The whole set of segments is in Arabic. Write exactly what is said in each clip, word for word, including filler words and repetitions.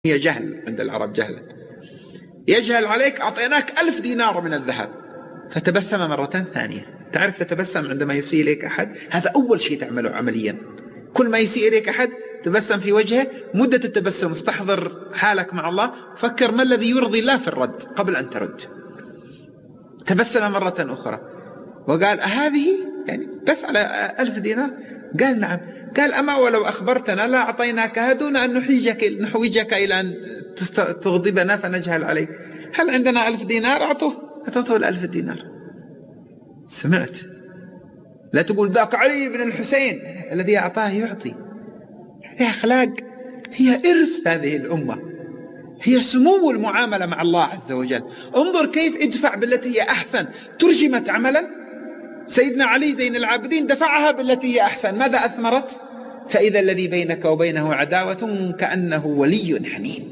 هي جهل عند العرب، جهلا يجهل عليك، أعطيناك ألف دينار من الذهب فتبسم مرة ثانية. تعرف تتبسم عندما يسيء إليك أحد؟ هذا أول شيء تعمله عمليا. كل ما يسيء إليك أحد تبسم في وجهه، مدة التبسم استحضر حالك مع الله، فكر ما الذي يرضي الله في الرد قبل أن ترد. تبسم مرة أخرى وقال أهذه يعني بس على ألف دينار؟ قال نعم. قال أما ولو أخبرتنا لا أعطيناك دون أن نحوجك, نحوجك إلى أن تغضبنا فنجهل عليك. هل عندنا ألف دينار؟ أعطوه، أعطوه الألف دينار. سمعت؟ لا تقول ذاك علي بن الحسين الذي أعطاه يعطي. هذه أخلاق، هي إرث هذه الأمة، هي سمو المعاملة مع الله عز وجل. انظر كيف ادفع بالتي هي أحسن. ترجمت عملا. سيدنا علي زين العابدين دفعها بالتي هي أحسن، ماذا أثمرت؟ فإذا الذي بينك وبينه عداوة كأنه ولي حميم.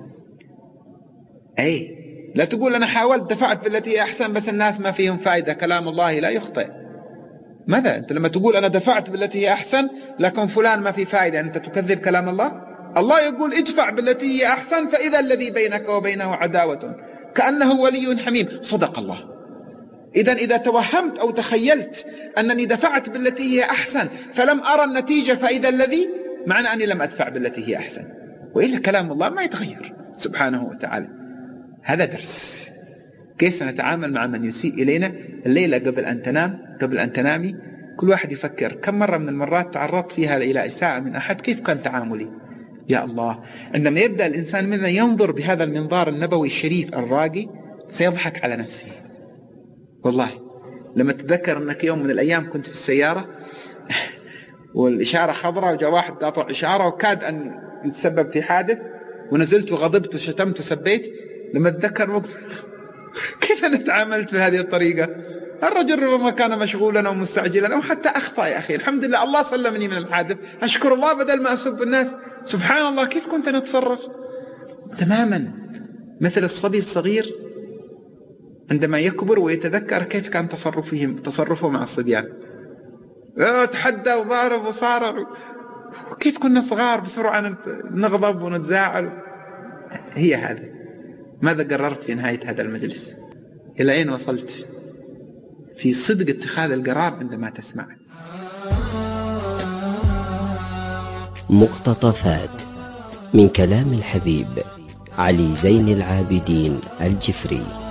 أي لا تقول أنا حاولت دفعت بالتي هي أحسن بس الناس ما فيهم فائدة. كلام الله لا يخطئ. ماذا أنت لما تقول أنا دفعت بالتي هي أحسن لكن فلان ما في فائدة، أنت تكذب كلام الله؟ الله يقول ادفع بالتي هي أحسن فإذا الذي بينك وبينه عداوة كأنه ولي حميم. صدق الله. إذا إذا توهمت أو تخيلت أنني دفعت بالتي هي أحسن فلم أرى النتيجة فإذا الذي، معنى أني لم أدفع بالتي هي أحسن. وإلا كلام الله ما يتغير سبحانه وتعالى. هذا درس كيف سنتعامل مع من يسيء إلينا. الليلة قبل أن تنام، قبل أن تنامي، كل واحد يفكر كم مرة من المرات تعرضت فيها إلى إساءة من أحد، كيف كان تعاملي؟ يا الله، عندما يبدأ الإنسان منا ينظر بهذا المنظار النبوي الشريف الراقي سيضحك على نفسه. والله لما تتذكر أنك يوم من الأيام كنت في السيارة والإشارة خضراء وجاء واحد قاطع إشارة وكاد أن يتسبب في حادث، ونزلت وغضبت وشتمت وسبيت، لما تتذكر موقف كيف أنا تعاملت بهذه الطريقة؟ الرجل ربما كان مشغولا أو مستعجلا أو حتى أخطأ. يا أخي الحمد لله الله سلمني من الحادث، أشكر الله بدل ما أسب الناس. سبحان الله كيف كنت نتصرف تماما مثل الصبي الصغير عندما يكبر ويتذكر كيف كان تصرفهم تصرفه مع الصبيان، تحدى وضارب وصارع، وكيف كنا صغار بسرعة نغضب ونتزاعل. هي هذا. ماذا قررت في نهاية هذا المجلس؟ إلى أين وصلت في صدق اتخاذ القرار عندما تسمع؟ مقتطفات من كلام الحبيب علي زين العابدين الجفري.